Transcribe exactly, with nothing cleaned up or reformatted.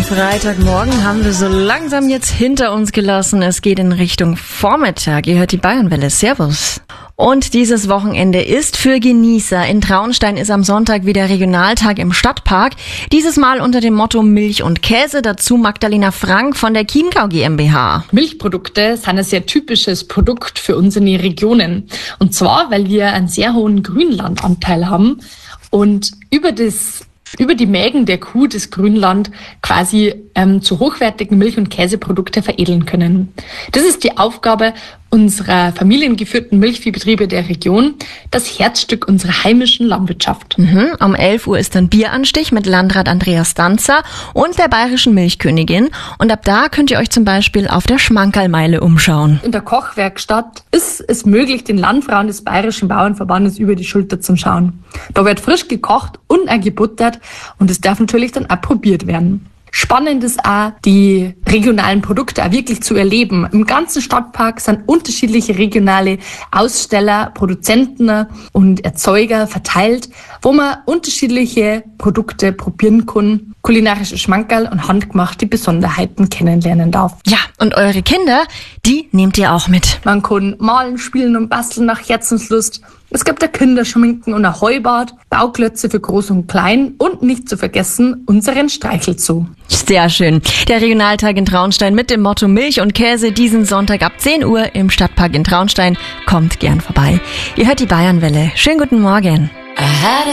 Freitagmorgen haben wir so langsam jetzt hinter uns gelassen. Es geht in Richtung Vormittag. Ihr hört die Bayernwelle. Servus. Und dieses Wochenende ist für Genießer. In Traunstein ist am Sonntag wieder Regionaltag im Stadtpark. Dieses Mal unter dem Motto Milch und Käse. Dazu Magdalena Frank von der Chiemgau GmbH. Milchprodukte sind ein sehr typisches Produkt für unsere Regionen. Und zwar, weil wir einen sehr hohen Grünlandanteil haben und über das über die Mägen der Kuh das Grünland quasi ähm, zu hochwertigen Milch- und Käseprodukte veredeln können. Das ist die Aufgabe unserer familiengeführten Milchviehbetriebe der Region, das Herzstück unserer heimischen Landwirtschaft. Mhm. Um elf Uhr ist dann Bieranstich mit Landrat Andreas Danzer und der bayerischen Milchkönigin. Und ab da könnt ihr euch zum Beispiel auf der Schmankerlmeile umschauen. In der Kochwerkstatt ist es möglich, den Landfrauen des Bayerischen Bauernverbandes über die Schulter zu schauen. Da wird frisch gekocht und auch gebuttert und es darf natürlich dann auch probiert werden. Spannend ist auch, die regionalen Produkte auch wirklich zu erleben. Im ganzen Stadtpark sind unterschiedliche regionale Aussteller, Produzenten und Erzeuger verteilt, wo man unterschiedliche Produkte probieren kann, kulinarische Schmankerl und handgemachte Besonderheiten kennenlernen darf. Ja, und eure Kinder, die nehmt ihr auch mit. Man kann malen, spielen und basteln nach Herzenslust. Es gibt ein Kinderschminken und ein Heubad, Bauklötze für Groß und Klein und nicht zu vergessen unseren Streichelzoo. Sehr schön. Der Regionaltag in Traunstein mit dem Motto Milch und Käse diesen Sonntag ab zehn Uhr im Stadtpark in Traunstein. Kommt gern vorbei. Ihr hört die Bayernwelle. Schönen guten Morgen.